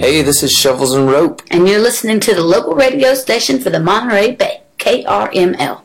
Hey, this is Shovels and Rope. And you're listening to the local radio station for the Monterey Bay, KRML.